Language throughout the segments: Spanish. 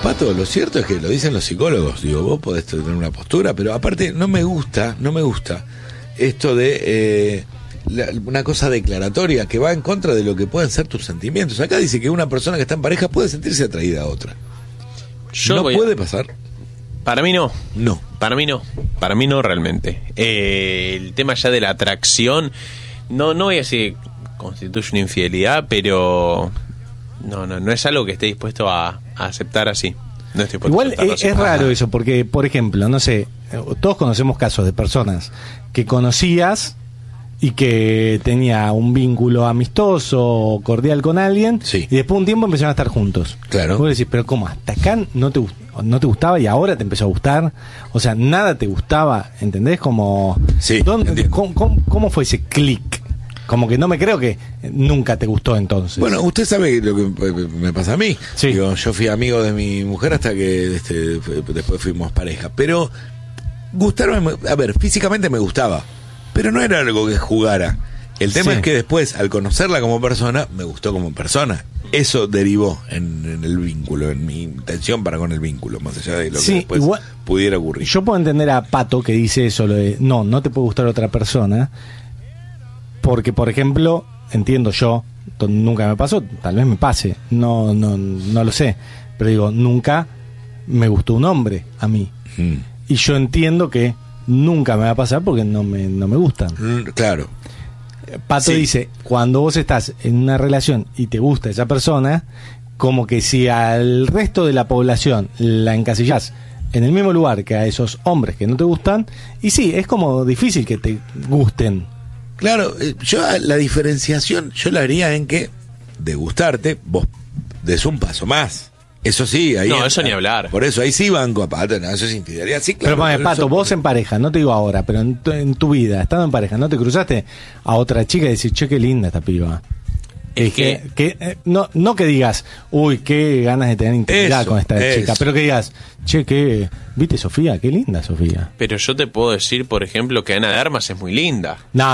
Pato, lo cierto es que lo dicen los psicólogos. Digo, vos podés tener una postura, pero aparte no me gusta esto de una cosa declaratoria que va en contra de lo que pueden ser tus sentimientos. Acá dice que una persona que está en pareja puede sentirse atraída a otra. Puede pasar. Para mí no. No. Para mí no realmente. El tema ya de la atracción, no voy a decir que constituye una infidelidad, pero no es algo que esté dispuesto a aceptar así. No estoy igual es raro eso, porque, por ejemplo, no sé, todos conocemos casos de personas que conocías y que tenía un vínculo amistoso o cordial con alguien, sí, y después de un tiempo empezaron a estar juntos. Claro. Vos decís, pero ¿cómo? ¿Hasta acá no te gustaba y ahora te empezó a gustar? O sea, nada te gustaba, ¿entendés? Como, sí, ¿cómo fue ese clic? Como que no me creo que nunca te gustó entonces. Bueno, usted sabe lo que me pasa a mí. Sí. Digo, yo fui amigo de mi mujer hasta que después fuimos pareja. Pero gustarme, a ver, físicamente me gustaba, pero no era algo que jugara. El tema es que después, al conocerla como persona, me gustó como persona. Eso derivó en el vínculo, en mi intención para con el vínculo, más allá de lo que después pudiera ocurrir. Yo puedo entender a Pato que dice eso, lo de no te puede gustar otra persona, porque, por ejemplo, entiendo yo, nunca me pasó, tal vez me pase, no lo sé, pero digo, nunca me gustó un hombre a mí. Y yo entiendo que nunca me va a pasar porque no me gustan. Claro. Pato dice, cuando vos estás en una relación y te gusta esa persona, como que si al resto de la población la encasillás en el mismo lugar que a esos hombres que no te gustan, y sí, es como difícil que te gusten. Claro, yo la diferenciación yo la haría en que de gustarte vos des un paso más. Eso sí, ahí eso ni hablar. Por eso ahí sí banco a Pato, eso es infidelidad, sí, claro. Pero Pato, vos en pareja, no te digo ahora, pero en tu vida, estando en pareja, ¿no te cruzaste a otra chica y decís, che, qué linda esta piba? Es que no que digas, uy, qué ganas de tener intimidad con esta chica, pero que digas, che, ¿viste Sofía? Qué linda Sofía. Pero yo te puedo decir, por ejemplo, que Ana de Armas es muy linda. No.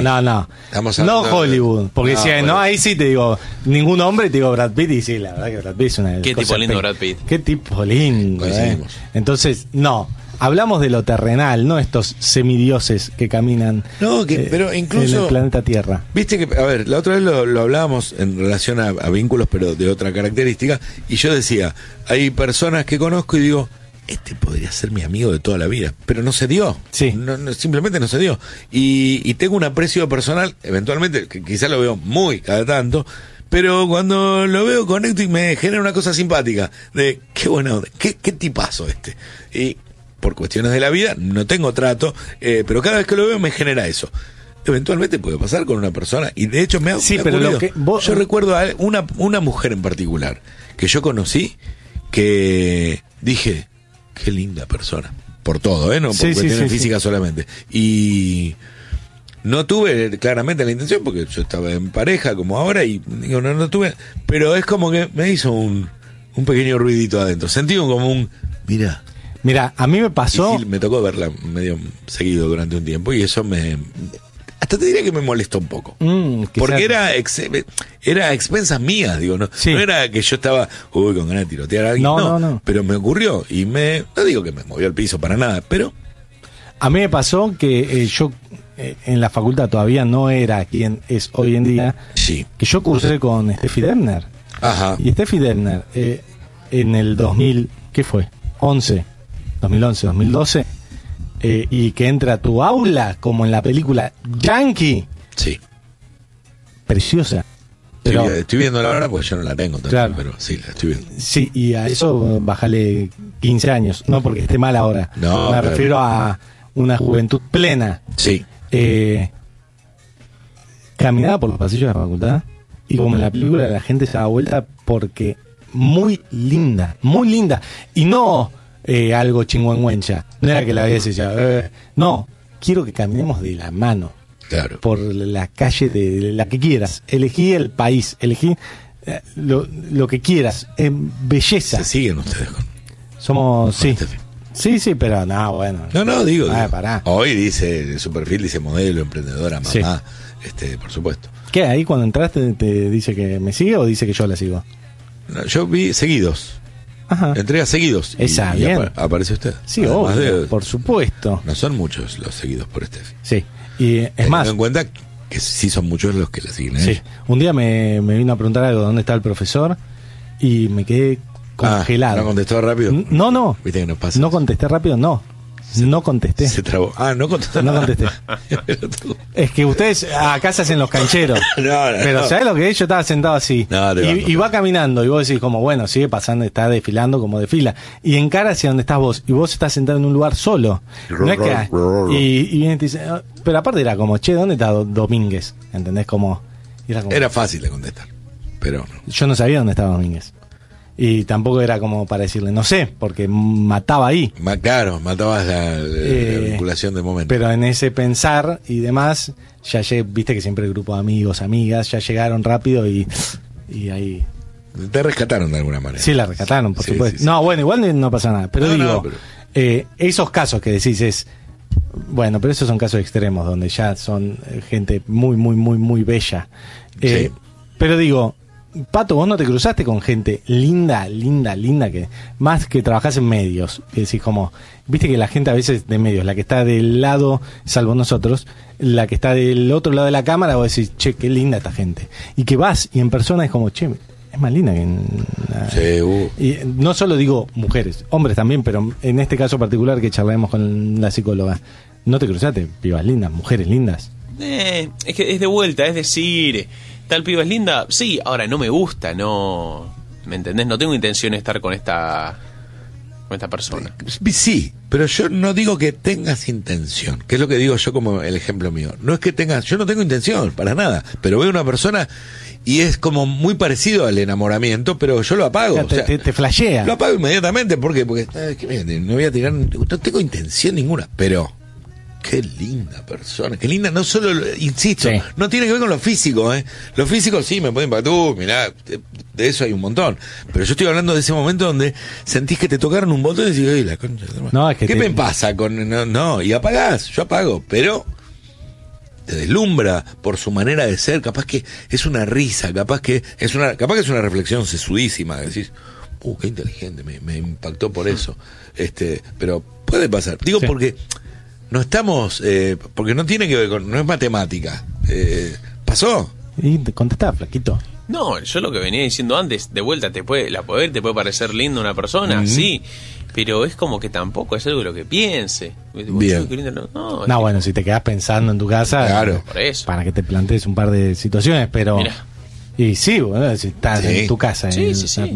No Hollywood, porque ahí sí te digo, ningún hombre te digo Brad Pitt, y sí, la verdad que Brad Pitt es una Qué tipo lindo Brad Pitt. Qué tipo lindo, Entonces, no. Hablamos de lo terrenal, no estos semidioses que caminan pero incluso en el planeta Tierra. Viste que, a ver, la otra vez lo hablábamos en relación a vínculos, pero de otra característica, y yo decía, hay personas que conozco y digo, este podría ser mi amigo de toda la vida, pero no se dio. Sí. Simplemente no se dio. Y tengo un aprecio personal, eventualmente, que quizás lo veo muy cada tanto, pero cuando lo veo conecto y me genera una cosa simpática, de qué buena onda, qué tipazo este. Y por cuestiones de la vida, no tengo trato, pero cada vez que lo veo me genera eso. Eventualmente puede pasar con una persona, y de hecho me ha ocurrido. Yo recuerdo a una mujer en particular que yo conocí, que dije, qué linda persona, por todo, no por cuestiones físicas solamente. Y no tuve claramente la intención, porque yo estaba en pareja como ahora, y digo, no tuve, pero es como que me hizo un pequeño ruidito adentro, sentí como un, Mira, a mí me pasó. Y sí, me tocó verla medio seguido durante un tiempo, y eso hasta te diría que me molestó un poco. Porque era a expensas mías, digo, no era que yo estaba con ganas de tirotear a alguien, no. Pero me ocurrió, y no digo que me movió al piso para nada, pero a mí me pasó que yo en la facultad todavía no era quien es hoy en día, que yo cursé con Steffi Debner. Ajá. Y Steffi Debner en el 2000, ¿qué fue? 2011, 2012, y que entra a tu aula como en la película Yankee. Sí. Preciosa. Pero, estoy viendo la hora porque yo no la tengo también, claro. Pero sí, la estoy viendo. Sí, y a eso bájale 15 años, no porque esté mal ahora. No, me refiero a una juventud plena. Sí. Caminaba por los pasillos de la facultad y como en la película la gente se daba vuelta porque muy linda, y no algo chingüengüencha, no era que la veías y decía, no, quiero que caminemos de la mano, claro, por la calle de la que quieras, elegí el país, elegí lo que quieras, belleza. Se siguen ustedes somos, sí, pero no, bueno. No, digo, pará. Hoy dice, su perfil dice modelo, emprendedora, mamá, por supuesto. ¿Qué? Ahí cuando entraste te dice que me sigue o dice que yo la sigo? No, yo vi seguidos. Ajá. Entrega seguidos. Esa, y bien. Aparece usted. Sí, Además obvio, por supuesto. No son muchos los seguidos por Steffi. Sí, y es más... Teniendo en cuenta que sí son muchos los que la siguen. Sí, un día me vino a preguntar algo, ¿dónde está el profesor? Y me quedé congelado. ¿No contestó rápido? No. ¿Viste que nos pasa? No contesté rápido, no contesté. Se trabó. No contestó. No contesté. Es que ustedes acá se hacen los cancheros. Pero no. ¿sabés lo que es? Yo estaba sentado así. Y va caminando. Y vos decís como, bueno, sigue pasando, está desfilando como desfila. Y encara hacia donde estás vos. Y vos estás sentado en un lugar solo. No es que... Y viene y te dice... Pero aparte era como, che, ¿dónde está Domínguez? ¿Entendés? Como... Era fácil de contestar. Pero no. Yo no sabía dónde estaba Domínguez. Y tampoco era como para decirle, no sé, porque mataba ahí. Claro, matabas la vinculación de momento. Pero en ese pensar y demás, viste que siempre el grupo de amigos, amigas, ya llegaron rápido y ahí... Te rescataron de alguna manera. Sí, la rescataron, por supuesto. Sí. No, bueno, igual no pasa nada. Pero esos casos que decís es... Bueno, pero esos son casos extremos, donde ya son gente muy, muy, muy, muy bella. Sí. Pero digo... Pato, vos no te cruzaste con gente linda, que más que trabajás en medios, que decís como, viste que la gente a veces de medios, la que está del lado, salvo nosotros, la que está del otro lado de la cámara, vos decís, che, qué linda esta gente. Y que vas y en persona es como, che, es más linda que Y no solo digo mujeres, hombres también, pero en este caso particular que charlaremos con la psicóloga, ¿no te cruzaste? Pibas lindas, mujeres lindas. Es que es de vuelta, es decir... ¿Tal piba es linda? Sí, ahora no me gusta, no... ¿Me entendés? No tengo intención de estar con esta persona. Sí, pero yo no digo que tengas intención, que es lo que digo yo como el ejemplo mío. No es que tengas... Yo no tengo intención, para nada, pero veo una persona y es como muy parecido al enamoramiento, pero yo lo apago. O sea, te flashea. Lo apago inmediatamente, ¿por qué? Porque no voy a tirar... No tengo intención ninguna, pero... Qué linda persona, qué linda, no solo, insisto, no tiene que ver con lo físico, Lo físico sí me puede impactar, mirá, de eso hay un montón. Pero yo estoy hablando de ese momento donde sentís que te tocaron un botón y decís, ¡ay, la concha! No, es que ¿Qué me pasa con...? No, y apagás, yo apago, pero te deslumbra por su manera de ser, capaz que es una risa, capaz que es una reflexión sesudísima, decís, qué inteligente, me impactó por eso. Pero puede pasar, digo porque... No estamos, porque no tiene que ver con, no es matemática. ¿Pasó? Y te contestaba, flaquito. No, yo lo que venía diciendo antes, de vuelta, te puede parecer linda una persona, sí, pero es como que tampoco es algo de lo que piense. Bien. No, bueno, si te quedás pensando en tu casa, claro, por eso. Para que te plantees un par de situaciones, pero... Mirá. Y sí, bueno, si estás en tu casa. Sí.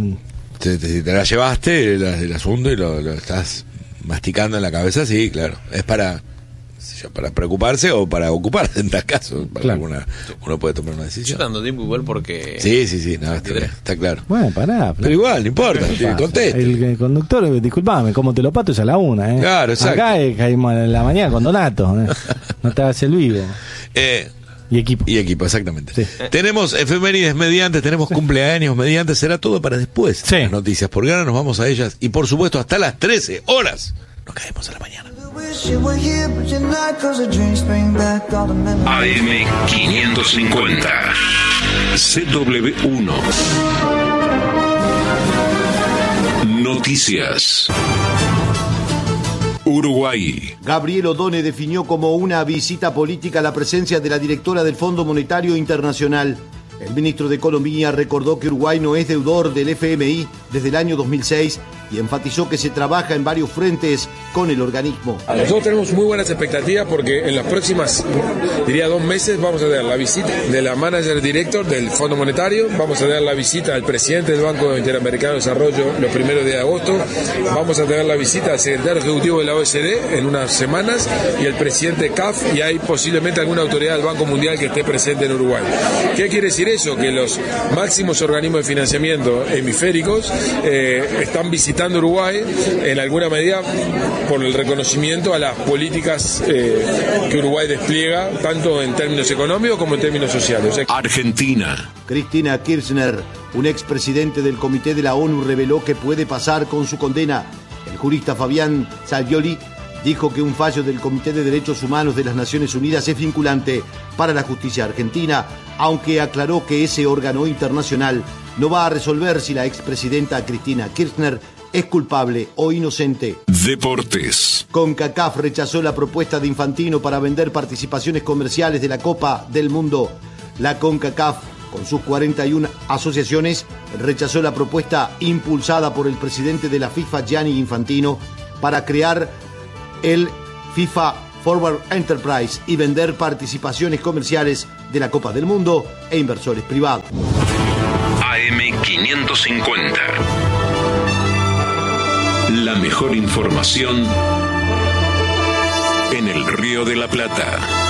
Te la llevaste el asunto y lo estás masticando en la cabeza, sí, claro. Es para preocuparse o para ocuparse en tal caso. Claro. Uno puede tomar una decisión. Yo tanto tiempo igual porque... Sí, no, está claro. Bueno, pará. Pero igual, no importa, conteste. El conductor, disculpame, como te lo pato es a la 1, Claro, exacto. Acá caímos en la mañana con Donato, No te hagas el vivo. Y equipo, exactamente. Sí. Tenemos efemérides mediantes, tenemos cumpleaños mediantes, será todo para después. Sí. Las noticias, porque ahora nos vamos a ellas y por supuesto hasta las 13 horas nos caemos a la mañana. AM550 CW1 Noticias. Uruguay. Gabriel Odone definió como una visita política la presencia de la directora del Fondo Monetario Internacional. El ministro de Economía recordó que Uruguay no es deudor del FMI desde el año 2006 y enfatizó que se trabaja en varios frentes con el organismo. Nosotros tenemos muy buenas expectativas porque en las próximas, diría 2 meses, vamos a tener la visita de la manager director del Fondo Monetario, vamos a tener la visita del presidente del Banco Interamericano de Desarrollo los primeros días de agosto, vamos a tener la visita del secretario ejecutivo de la OECD en unas semanas y el presidente CAF, y hay posiblemente alguna autoridad del Banco Mundial que esté presente en Uruguay. ¿Qué quiere decir eso? Que los máximos organismos de financiamiento hemisféricos están visitando Uruguay en alguna medida por el reconocimiento a las políticas que Uruguay despliega tanto en términos económicos como en términos sociales. Argentina. Cristina Kirchner, un expresidente del Comité de la ONU, reveló que puede pasar con su condena. El jurista Fabián Zaglioli dijo que un fallo del Comité de Derechos Humanos de las Naciones Unidas es vinculante para la justicia argentina, aunque aclaró que ese órgano internacional no va a resolver si la expresidenta Cristina Kirchner ¿Es culpable o inocente? Deportes. CONCACAF rechazó la propuesta de Infantino para vender participaciones comerciales de la Copa del Mundo. La CONCACAF, con sus 41 asociaciones, rechazó la propuesta impulsada por el presidente de la FIFA, Gianni Infantino, para crear el FIFA Forward Enterprise y vender participaciones comerciales de la Copa del Mundo e inversores privados. AM550. La mejor información en el Río de la Plata.